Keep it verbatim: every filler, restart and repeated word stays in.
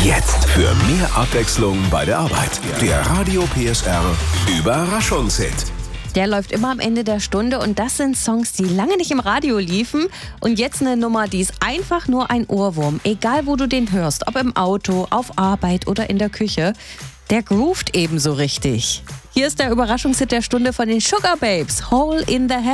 Jetzt für mehr Abwechslung bei der Arbeit. Der Radio P S R Überraschungshit. Der läuft immer am Ende der Stunde und das sind Songs, die lange nicht im Radio liefen. Und jetzt eine Nummer, die ist einfach nur ein Ohrwurm. Egal, wo du den hörst, ob im Auto, auf Arbeit oder in der Küche. Der groovt ebenso richtig. Hier ist der Überraschungshit der Stunde von den Sugababes, Hole in the Head.